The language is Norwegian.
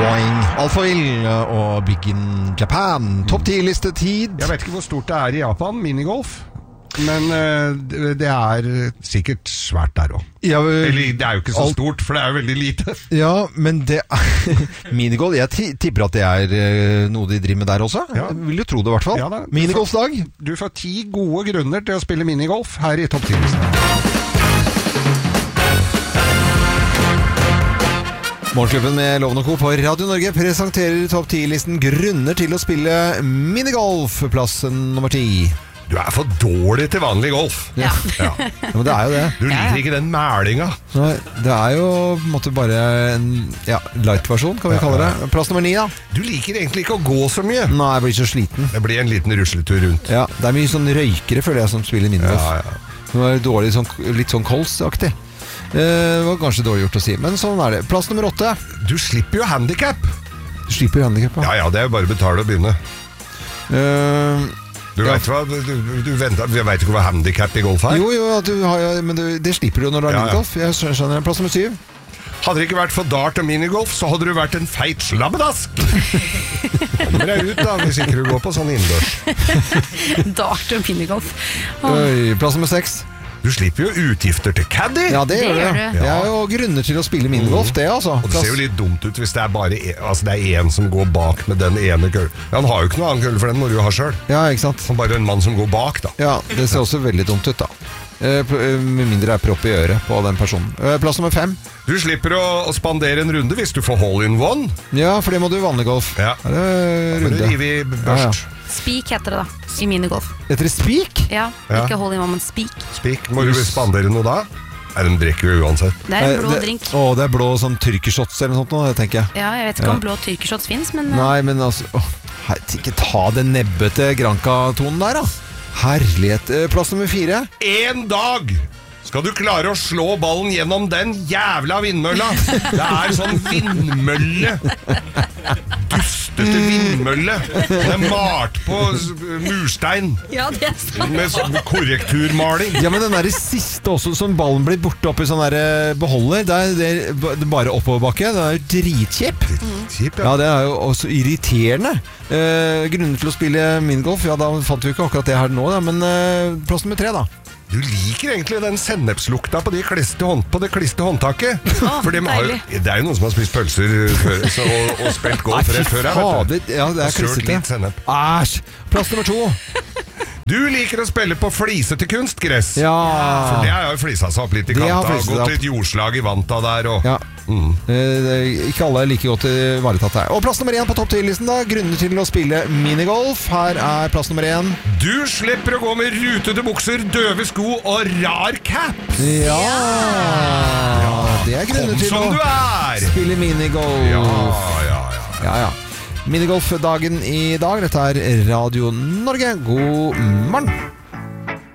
Boing. Alphaville og Big in Japan. Topp 10-listetid. Jeg vet ikke hvor stort det er i Japan, minigolf. Men det er sikkert svært der også. Ja, Eller det er jo ikke så stort, for det er jo veldig lite. Ja, men det er minigolf, jeg tipper at det er noe de driver med der også. Ja. Vil du tro det i hvert fall. Ja, Minigolfdag. Du får 10 gode grunner til å spille minigolf her i Topp 10. Morgenklubben med Loven og Co. på Radio Norge presenterer Topp 10-listen grunner til å spille minigolf. Plassen nummer 10. Du er for dårlig til vanlig golf. Ja. Ja, men det er jo det. Du liker ikke den mælinga. Nei, det er jo på en måte bare en light-versjon, kan vi kalle det. Plass nummer 9 da. Du liker egentlig ikke å gå så mye. Nei, jeg blir så sliten. Det blir en liten rusletur rundt. Ja, det er mye sånn røykere, føler jeg, som spiller minigolf. Ja. Det var dårlig, litt sånn Kols-aktig. Det var kanskje dårlig gjort å si, men sånn er det. Plass nummer 8. Du slipper jo handicap. Du slipper jo handicap, Ja, det er jo bare å betale og begynne. Du Ja. vet hva, du vet ikke hva handicap i golf er? Jo, men det slipper du når du har minigolf. Jeg skjønner. Plass nummer 7. Hadde det ikke vært for dart og minigolf, så hadde du vært en feit slabbedask. Kommer deg ut da, hvis ikke du går på sånn innendørs. Dart og minigolf. Plass nummer 6. Du slipper jo utgifter til caddy. Ja, det gjør gjør du. du. Det er jo grunner til å spille minigolf, det altså. Og det ser jo litt dumt ut hvis det er bare det er en som går bak med den ene kølle. Ja, han har jo ikke noe annen kølle, for den må du jo ha selv. Ja, ikke sant. Han er bare en mann som går bak da. Ja, det ser også veldig dumt ut da. Med mindre det er propp i øret på den personen. Plass nummer 5. Du slipper å spandere en runde hvis du får hole in one. Ja, for det må du i vanlig golf. Ja. Her er Men du runde. river i børst. Speak heter det da, i minigolf. Heter det speak? Ja, Ja. ikke hold i mamma, men speak. Spik, må du spandere noe da? Nei, den drikker jo uansett. Det er en blå drink. Det er blå sånn tyrkershots eller noe sånt nå, det tenker jeg. Ja, jeg vet ikke om blå tyrkershots finnes, men Nei, men altså ikke ta den nebbete Granca-tonen der da. Herlighet. Plass nummer 4. En dag skal du klare å slå ballen gjennom den jævla vindmølla. Det er sånn vindmølle. Dustete vindmølle. Den er malt på murstein ja, det er sant. med korrekturmaling. Ja, men den der siste også, som ballen blir borte opp i sånn der beholder, det er bare oppoverbakke. Det er jo dritkjipp. Kjip, Ja, det er jo også irriterende. Grunner til å spille minigolf, ja, da fant vi ikke akkurat det her nå, da, men plass nummer 3 da. Du liker egentlig den sennepslukta på det kliste håndtaket. For det er jo noen som har spist pølser før, og spilt golf rett før her, vet du. Ja, det er Og sølt klissete. litt sennep. Æsj! Plass nummer 2. Du liker å spille på flisete kunstgress. Ja. For det har jo flisa seg opp litt i Det har kanta, fliset seg gått opp. litt jordslag i vanta der og Ja. Ikke alle er like godt ivaretatt her. Og plass nummer 1 på topp 10-listen da. Grunner til å spille minigolf. Her er plass nummer 1. Du slipper å gå med rutete bukser, døve sko og rar cap. Ja. Det er grunner Kom til som du å er. spille minigolf. Ja. Minigolfdagen i dag. Dette er Radio Norge. God morgen.